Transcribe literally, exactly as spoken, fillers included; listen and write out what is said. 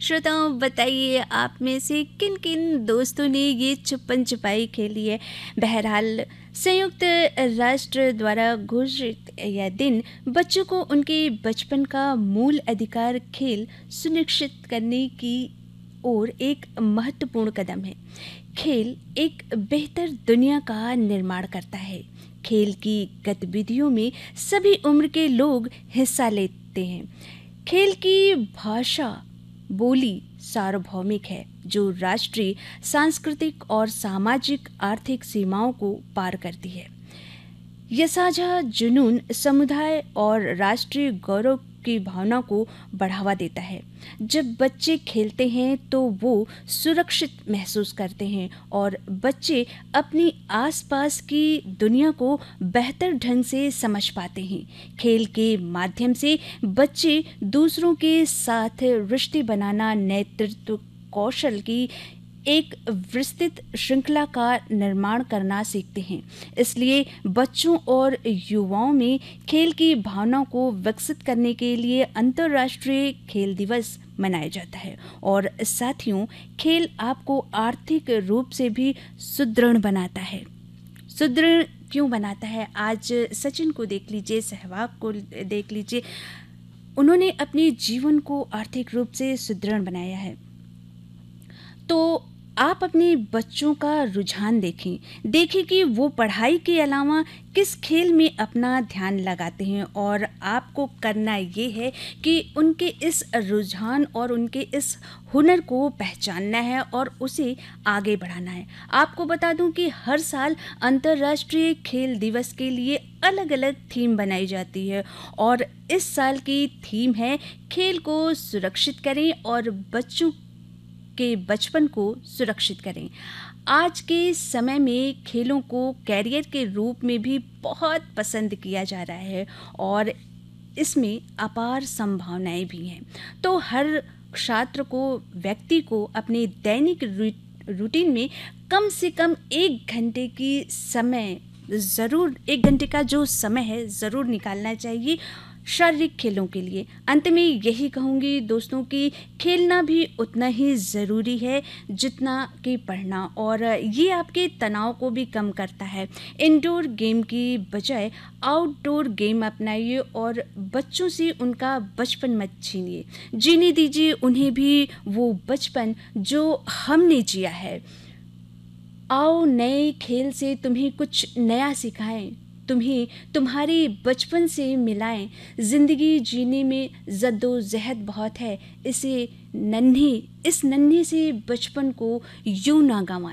श्रोताओं, बताइए आप में से किन किन दोस्तों ने ये छुपन छुपाई खेली है। बहरहाल संयुक्त राष्ट्र द्वारा घोषित यह दिन बच्चों को उनके बचपन का मूल अधिकार खेल सुनिश्चित करने की ओर एक महत्वपूर्ण कदम है। खेल एक बेहतर दुनिया का निर्माण करता है। खेल की गतिविधियों में सभी उम्र के लोग हिस्सा लेते हैं। खेल की भाषा बोली सार्वभौमिक है, जो राष्ट्रीय, सांस्कृतिक और सामाजिक आर्थिक सीमाओं को पार करती है। यह साझा जुनून, समुदाय और राष्ट्रीय गौरव की भावना को बढ़ावा देता है। जब बच्चे खेलते हैं तो वो सुरक्षित महसूस करते हैं और बच्चे अपनी आसपास की दुनिया को बेहतर ढंग से समझ पाते हैं। खेल के माध्यम से बच्चे दूसरों के साथ रिश्ते बनाना, नेतृत्व कौशल की एक विस्तृत श्रृंखला का निर्माण करना सीखते हैं। इसलिए बच्चों और युवाओं में खेल की भावना को विकसित करने के लिए अंतर्राष्ट्रीय खेल दिवस मनाया जाता है। और साथियों, खेल आपको आर्थिक रूप से भी सुदृढ़ बनाता है। सुदृढ़ क्यों बनाता है? आज सचिन को देख लीजिए, सहवाग को देख लीजिए, उन्होंने अपने जीवन को आर्थिक रूप से सुदृढ़ बनाया है। तो आप अपने बच्चों का रुझान देखें देखें कि वो पढ़ाई के अलावा किस खेल में अपना ध्यान लगाते हैं, और आपको करना ये है कि उनके इस रुझान और उनके इस हुनर को पहचानना है और उसे आगे बढ़ाना है। आपको बता दूं कि हर साल अंतर्राष्ट्रीय खेल दिवस के लिए अलग अलग थीम बनाई जाती है, और इस साल की थीम है खेल को सुरक्षित करें और बच्चों के बचपन को सुरक्षित करें। आज के समय में खेलों को कैरियर के रूप में भी बहुत पसंद किया जा रहा है और इसमें अपार संभावनाएं भी हैं। तो हर छात्र को, व्यक्ति को अपने दैनिक रूटीन में कम से कम एक घंटे की समय ज़रूर एक घंटे का जो समय है ज़रूर निकालना चाहिए शारीरिक खेलों के लिए। अंत में यही कहूँगी दोस्तों कि खेलना भी उतना ही ज़रूरी है जितना कि पढ़ना, और ये आपके तनाव को भी कम करता है। इंडोर गेम की बजाय आउटडोर गेम अपनाइए और बच्चों से उनका बचपन मत छीनिए। जीने दीजिए उन्हें भी वो बचपन जो हमने जिया है। आओ नए खेल से तुम्हें कुछ नया सिखाएं, तुम्हें तुम्हारे बचपन से मिलाएं। ज़िंदगी जीने में जद्दोजहद बहुत है, इसे नन्हे इस नन्हे से बचपन को यूं ना गंवाएं।